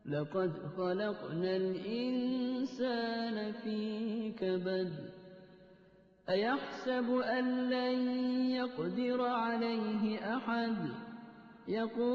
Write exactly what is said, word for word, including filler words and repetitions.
لقد خلقنا الإنسان في كبد أيحسب أن لن يقدر عليه أحد يقول